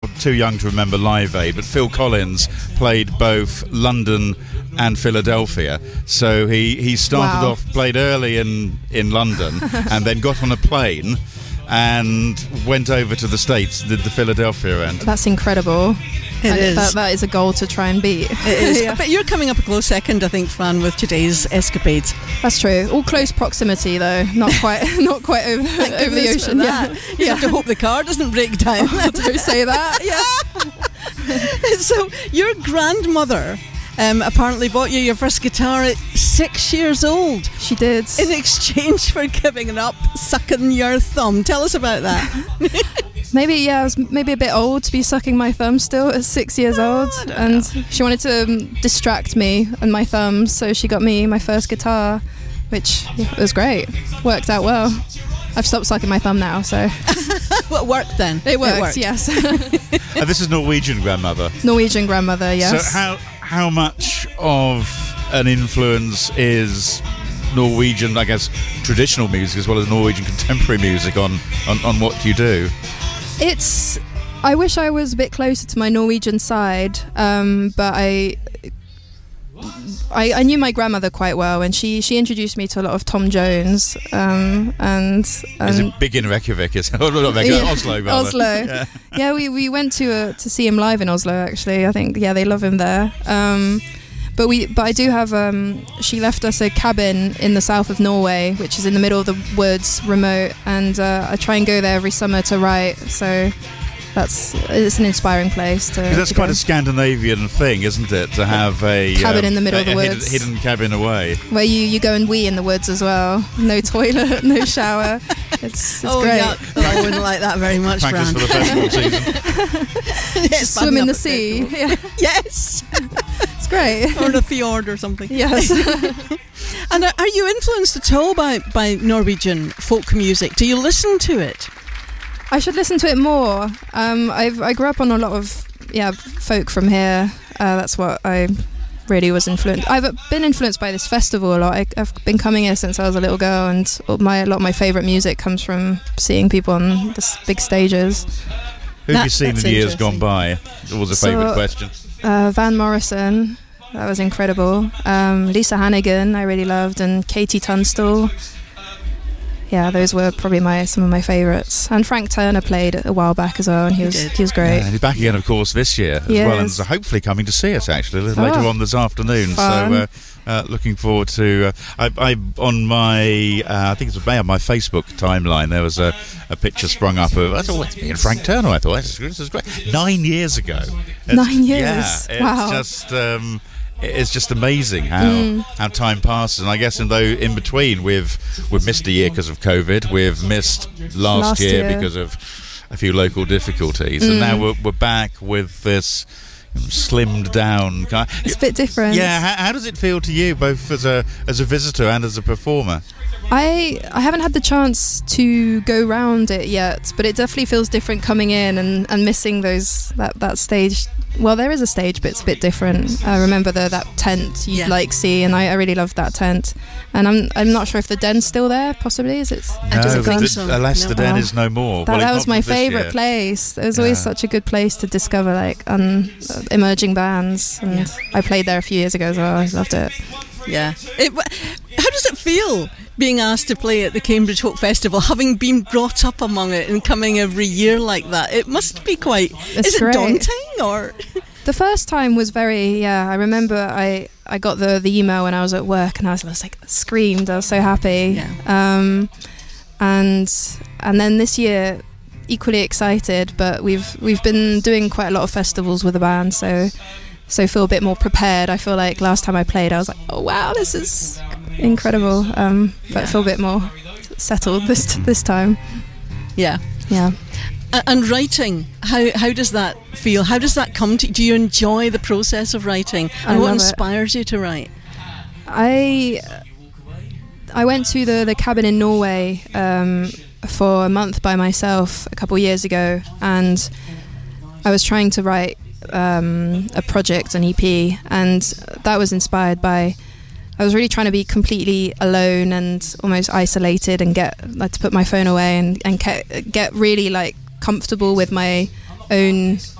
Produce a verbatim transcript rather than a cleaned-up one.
too young to remember Live Aid, but Phil Collins played both London and Philadelphia. So he, he started Wow. off, played early in, in London, and then got on a plane and went over to the States, did the Philadelphia end. That's incredible. It I- is. That, that is a goal to try and beat. It is. Yeah. But you're coming up a close second, I think, Fran, with today's escapades. That's true. All close proximity, though. Not quite, not quite over, Thank over the goodness for ocean. that. Yeah, You have to hope the car doesn't break down. Don't say that. Yeah. So your grandmother um, apparently bought you your first guitar at six years old She did. in exchange for giving up sucking your thumb. Tell us about that. Maybe, yeah, I was maybe a bit old to be sucking my thumb still at six years old. And she wanted to um, distract me and my thumbs, so she got me my first guitar, which yeah, was great. Worked out well. I've stopped sucking my thumb now, so What worked then? it works, worked. yes. And this is Norwegian grandmother. Norwegian grandmother, yes. So how how much of an influence is Norwegian, I guess, traditional music as well as Norwegian contemporary music on, on, on what you do? It's. I wish I was a bit closer to my Norwegian side, um, but I, I, I knew my grandmother quite well, and she, she introduced me to a lot of Tom Jones, um, and, and Is it big in Reykjavik? Is it? Oh, not Reykjavik, Yeah. Oslo, rather. Oslo. Yeah. Yeah, we, we went to uh, to see him live in Oslo. Actually, I think yeah they love him there. Um, but we but I do have. Um, she left us a cabin in the south of Norway, which is in the middle of the woods, remote, and uh, I try and go there every summer to write. So that's it's an inspiring place to. 'Cause that's to quite go. a Scandinavian thing, isn't it? To have a Cabin um, in the middle a, of the a hidden, woods. hidden cabin away. Where you, you go and wee in the woods as well. No toilet, no shower. It's, it's oh, great. yuck. Oh, I wouldn't like that very much, Practice Fran. for the festival season. Yes, Swim in button the up at sea. festival. Yeah, Yes. it's great. Or in a fjord or something. Yes. And are are you influenced at all by, by Norwegian folk music? Do you listen to it? I should listen to it more. Um, I've I grew up on a lot of yeah folk from here. Uh, that's what I really was influenced. I've been influenced by this festival a lot. I, I've been coming here since I was a little girl, and all my a lot of my favourite music comes from seeing people on the s- big stages. Who have you That- seen in that's the years gone interesting. by? It was a So- favourite question. Uh, Van Morrison, that was incredible. Um, Lisa Hannigan, I really loved, and Katie Tunstall. Yeah, those were probably my some of my favourites. And Frank Turner played a while back as well, and he He was did. he was great. Yeah, and he's back again, of course, this year as Yes. well, and so hopefully coming to see us actually a little Oh, later on this afternoon. fun. So, uh, uh, looking forward to. Uh, I, I on my, uh, I think it was on my Facebook timeline. There was a, a picture sprung up of. I thought, oh, it's me and Frank Turner. I thought this is, this is great. Nine years ago. It's- Nine years? Yeah, it's Wow. just. Um, it's just amazing how Mm. how time passes, and I guess in though in between we've we've missed a year because of COVID, we've missed last, Last year, year. because of a few local difficulties, and Mm. now we're, we're back with this slimmed down kind. It's a bit different. Yeah, how, how does it feel to you, both as a as a visitor and as a performer? I I haven't had the chance to go round it yet, but it definitely feels different coming in and, and missing those that, that stage. Well, there is a stage, but it's a bit different. I remember the that tent you'd Yeah. like see, and I, I really loved that tent. And I'm I'm not sure if the den's still there. Possibly is it? I don't no, think the, so. alas, the No. den is no more. That, Well, that not was my from this favourite year. place. It was always Yeah. such a good place to discover like un, uh, emerging bands, and Yeah. I played there a few years ago as well. I loved it. Yeah. It, how does it feel being asked to play at the Cambridge Folk Festival, having been brought up among it and coming every year like that? It must be quite. It's is it great. daunting or? The first time was very, yeah, I remember I, I got the, the email when I was at work, and I was, I was like, screamed, I was so happy. Yeah. Um, and and then this year, equally excited, but we've we've been doing quite a lot of festivals with the band, so so feel a bit more prepared. I feel like last time I played, I was like, oh wow, this is incredible, um, but Yeah. feel a bit more settled this this time. Yeah. Yeah. A- And writing, how how does that feel? How does that come to you? Do you enjoy the process of writing? And I what love it. inspires you to write? I I went to the, the cabin in Norway um, for a month by myself a couple of years ago, and I was trying to write um, a project, an E P, and that was inspired by. I was really trying to be completely alone and almost isolated, and get like to put my phone away and and get, get really like comfortable with my own